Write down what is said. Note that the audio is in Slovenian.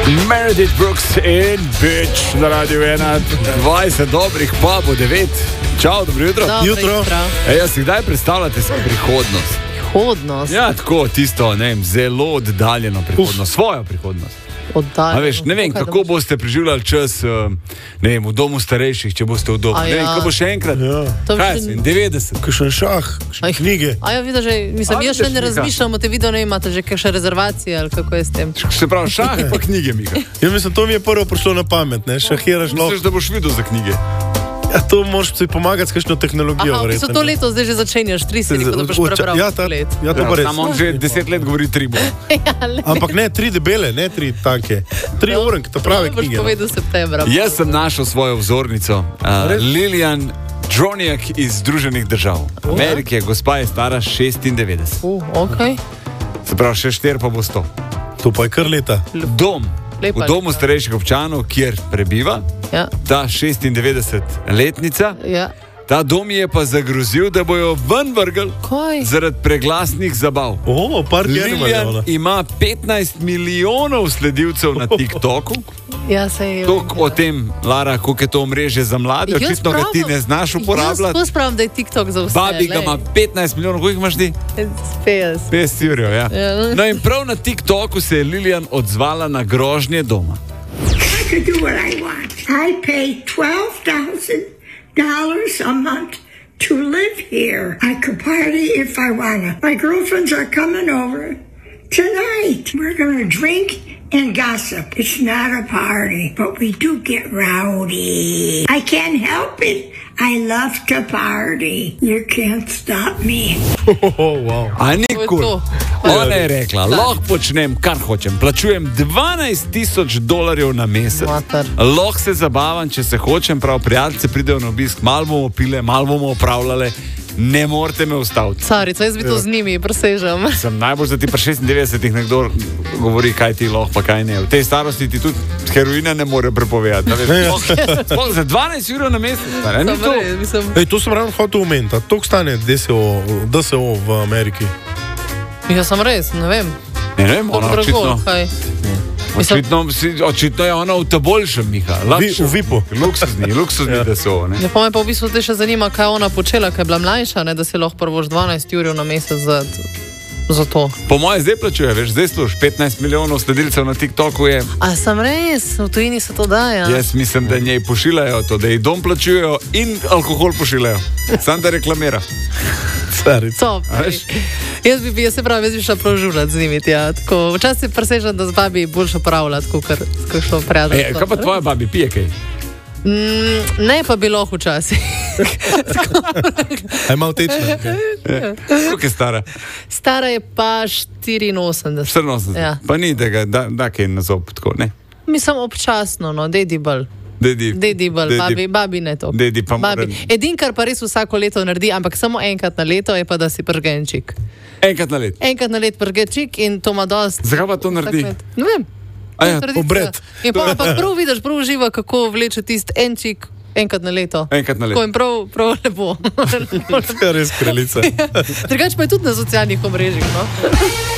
Meredith Brooks in Bitch na Radio 1, 20 dobrih, pa bo 9. Čau, dobro jutro. Jutro. Jaz si kdaj predstavljate si prihodnost? Prihodnost? Ja, tako, tisto, ne vem, zelo oddaljeno prihodnost, svojo prihodnost. Oddaljeno. A veš, ne vem, kako boste preživljali čas, ne vem, v domu starejših, če boste v domu. Ne vem, ko bo še enkrat, kaj si, 90. Kakšen šah, kakšne knjige. Ja, vidiš, že, mislim, jaz še ne razmišljam o te video, ne imate že kakšne rezervacije ali kako je s tem. Se pravi, šah pa knjige, Mika. Ja, mislim, to mi je prvo prišlo na pamet, ne, šahiraš lahko. Misliš, da boš videl za knjige? Ja, to moraš si pomagati s kakšno tehnologijo. Aha, so to leto zdaj že začenjaš, 3 se rekel, da boš prebral let. Ja, to pa res. Samo on že 10 let govori 3 bo. Ampak ne 3 debele, ne 3 tanke. 3 urenke, to prave knjige. To boš povedal septembra. Jaz sem našel svojo vzornico. Lilian Džronjak iz Združenih držav. Amerike, gospa je stara 96. Okay. Se pravi, še 4 pa bo 100. To pa je kar leta. Dom. Lepa, v domu starejših občanov, kjer prebiva, ta 96-letnica, ta dom je pa zagrozil, da bojo ven vrgli zaradi preglasnih zabav. Lilian ima 15 milijonov sledilcev na TikToku. Toliko o tem, Lara, koliko je to omrežje za mlade, očitno ga ti ne znaš uporabljati. Jaz pravim, da je TikTok za vse. Babi ga ima 15 milijonov, koliko imaš ti? 50 jurjev, ja. No in prav na TikToku se je Lilian odzvala na grožnje doma. I could do what I want. I pay $12,000 a month to live here. I could party if I wanna. My girlfriends are coming over tonight. We're gonna drink and gossip. It's not a party, but we do get rowdy. I can't help it. I love to party. You can't stop me. Wow. A nikoli. Ona je rekla, lahko počnem, kar hočem. Plačujem $12,000 na mesec. Lahko se zabavam, če se hočem, prav prijatelji pridejo na obisk, malo bomo pile, malo bomo opravljale. Ne morete me ustaviti. Carica, jaz bi to z njimi presežem. Sem najbolj, da ti pri 96-ih nekdo govori, kaj ti lahko, pa kaj ne. V tej starosti ti tudi heroina ne more prepovedati. Sploh za 12 ur na mesec. To sem ravno hotel omeniti. To stane DSO v Ameriki. Ja, sem res, ne vem. Ne vem, ona očitno. Očitno je ona v ta boljšem, Miha. V VIP-u. Luksuzni DSO. Ja, pa me pa v bistvu te še zanima, kaj ona počela, kaj je bila mlajša, ne, da si lahko prvoš 12 ur na mesec za to. Po moje zdaj plačuje, veš, zdaj služ 15 milijonov sledilcev na TikToku je. A sem res, v tujini se to daja. Jaz mislim, da njej pošiljajo to, da ji dom plačujejo in alkohol pošiljajo. Sam da reklamira. Jaz bi šla prav žužljati z njimi. Včasih se presežem, da z babi boljše upravljati, kot kakšno prijateljstvo. Kaj pa tvoja babi, pije kaj? Ne, pa bilo včasih. A je malo tečna? Koliko je stara? Stara je pa 84. 84? Ja. Pa ni tega, da kaj na zob, tako, ne? Mislim občasno, no, dedi bolj. Dedi bolj, babi ne to. Edin, kar pa res vsako leto naredi, ampak samo enkrat na leto, je pa, da si prgenčik. Enkrat na let? Enkrat na let prgenčik in to ima dost. Zakaj pa to naredi? Ne vem. Obred. In pa prav vidiš, prav uživa, kako vleče tist enčik enkrat na leto. Enkrat na leto. Ko jim prav lepo. Res kraljica. Drugače pa je tudi na socialnih omrežjih, no.